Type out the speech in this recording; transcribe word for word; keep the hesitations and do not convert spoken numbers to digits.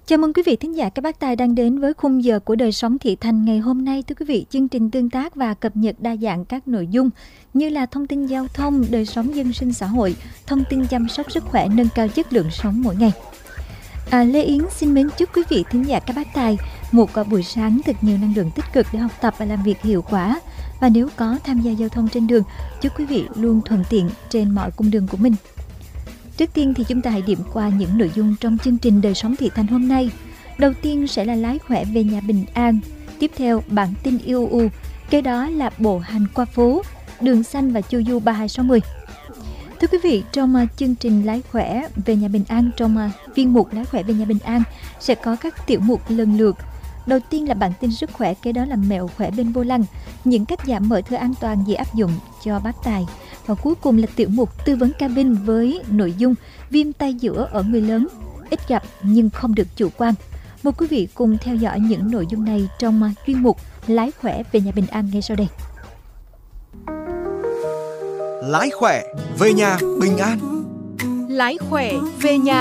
Chào mừng quý vị thính giả các bác tài đang đến với khung giờ của Đời sống thị thành ngày hôm nay. Thưa quý vị, chương trình tương tác và cập nhật đa dạng các nội dung như là thông tin giao thông, đời sống dân sinh xã hội, thông tin chăm sóc sức khỏe, nâng cao chất lượng sống mỗi ngày. À, Lê Yến xin mến chúc quý vị thính giả các bác tài một buổi sáng thật nhiều năng lượng tích cực để học tập và làm việc hiệu quả. Và nếu có tham gia giao thông trên đường, chúc quý vị luôn thuận tiện trên mọi cung đường của mình. Trước tiên thì chúng ta hãy điểm qua những nội dung trong chương trình Đời sống thị thành hôm nay. Đầu tiên sẽ là lái khỏe về nhà bình an. Tiếp theo bản tin yêu u. Kế đó là bộ hành qua phố, đường xanh và chu du ba hai sáu không. Thưa quý vị, trong uh, chương trình lái khỏe về nhà bình an, trong uh, chuyên mục lái khỏe về nhà bình an sẽ có các tiểu mục lần lượt. Đầu tiên là bản tin sức khỏe, kế đó là mẹo khỏe bên vô lăng, những cách giảm mỡ thừa an toàn dễ áp dụng cho bác tài. Và cuối cùng là tiểu mục tư vấn cabin với nội dung viêm tay giữa ở người lớn, ít gặp nhưng không được chủ quan. Mời quý vị cùng theo dõi những nội dung này trong uh, chuyên mục lái khỏe về nhà bình an ngay sau đây. Lái khỏe về nhà bình an. Lái khỏe về nhà